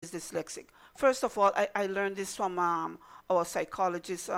dyslexic. First of all, I learned this from our psychologist,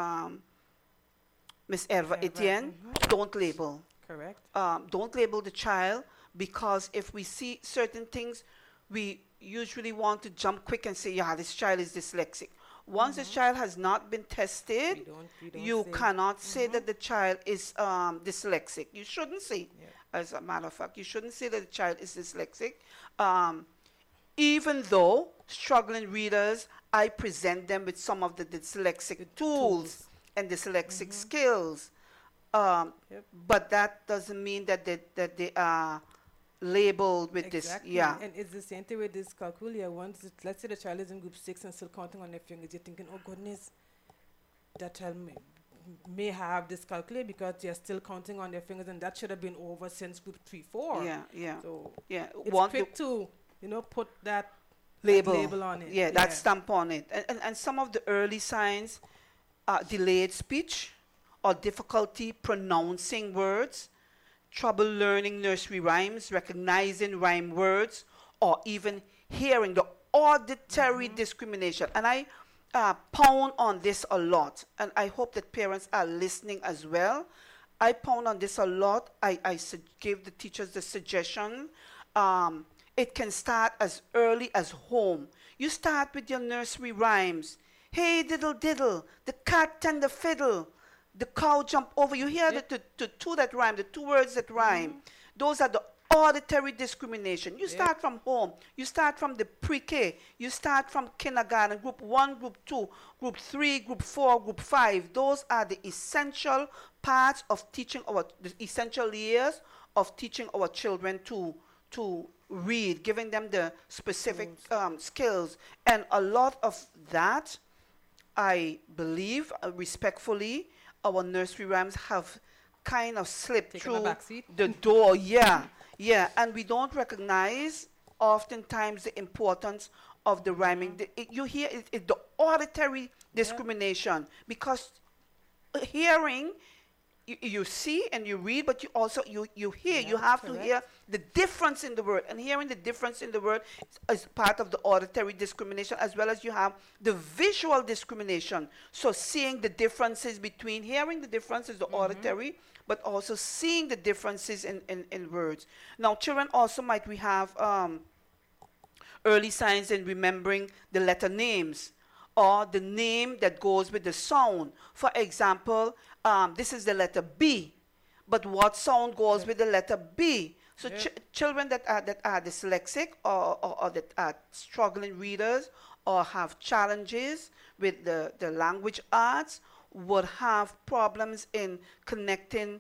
Miss Erva Ever. Etienne. Don't label. Correct. Don't label the child, because if we see certain things, we usually want to jump quick and say, yeah, this child is dyslexic. Once this child has not been tested, We don't you say. cannot say that the child is dyslexic. You shouldn't say, Yeah. as a matter of fact, you shouldn't say that the child is dyslexic. Um, Even though struggling readers, I present them with some of the dyslexic The tools tools. and dyslexic skills. Um, Yep. but that doesn't mean that they are labeled with this. Exactly. Yeah, And it's the same thing with dyscalculia. Let's say the child is in group 6 and still counting on their fingers, you're thinking, oh goodness, that child may have dyscalculia because they're still counting on their fingers, and that should have been over since group 3, 4. yeah, yeah, So yeah. it's Want quick to, put that label, label on it. yeah, that stamp on it. And some of the early signs are delayed speech or difficulty pronouncing words, trouble learning nursery rhymes, recognizing rhyme words, or even hearing the auditory discrimination. And I pound on this a lot, and I hope that parents are listening as well. I pound on this a lot. I give the teachers the suggestion. It can start as early as home. You start with your nursery rhymes. Hey, diddle, diddle, the cat and the fiddle, the cow jump over. You hear the two that rhyme, the two words that rhyme. Those are the auditory discrimination. You start from home. You start from the pre-K. You start from kindergarten, group 1, group 2, group 3, group 4, group 5. Those are the essential parts of teaching the essential years of teaching our children to read, giving them the specific skills. And a lot of that, I believe, respectfully, our nursery rhymes have kind of slipped Taking a through backseat. the door. Yeah, yeah. And we don't recognize oftentimes the importance of the rhyming. You hear the auditory discrimination, because hearing, you see and you read, but you also you hear. You have to hear the difference in the word, and hearing the difference in the word is part of the auditory discrimination, as well as you have the visual discrimination. So seeing the differences between hearing the differences, the auditory, but also seeing the differences in words. Now, children also might we have early signs in remembering the letter names, or the name that goes with the sound. For example, this is the letter B, but what sound goes with the letter B? So children that are dyslexic, or that are struggling readers, or have challenges with the language arts, would have problems in connecting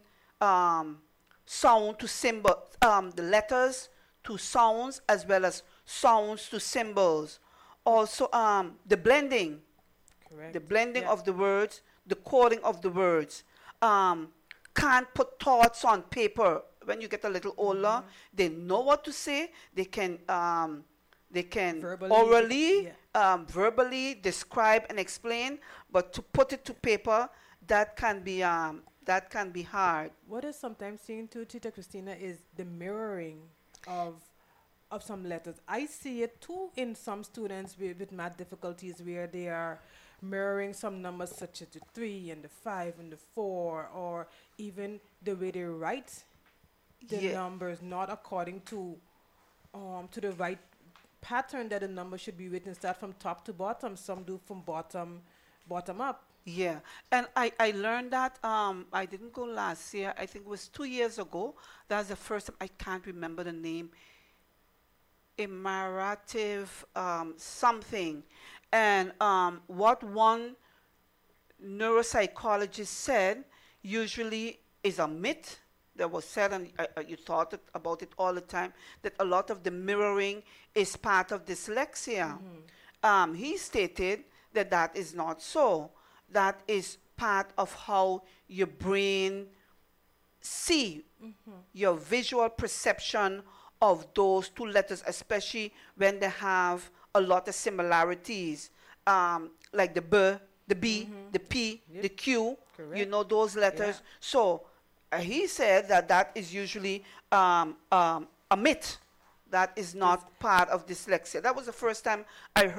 sound to symbol, the letters to sounds, as well as sounds to symbols. Also, the blending, Correct. the blending of the words, the coding of the words. Can't put thoughts on paper. When you get a little older, they know what to say. They can Verbally, orally, verbally describe and explain, but to put it to paper, that can be hard. What is sometimes seen too, Tita Christina, is the mirroring of some letters. I see it too in some students with math difficulties, where they are mirroring some numbers such as the 3 and the 5 and the 4, or even the way they write the numbers, not according to the right pattern that the number should be written. Start from top to bottom. Some do from bottom up. Yeah, and I learned that, I didn't go last year. I think it was 2 years ago. That's the first time. I can't remember the name. Imarative something. And what one neuropsychologist said usually is a myth that was said, and you thought about it all the time, that a lot of the mirroring is part of dyslexia. He stated that that is not so. That is part of how your brain see, your visual perception of those two letters, especially when they have a lot of similarities, like the B, the B, the P, the Q. Correct. You know those letters. So he said that that is usually a myth. That is not part of dyslexia. That was the first time I heard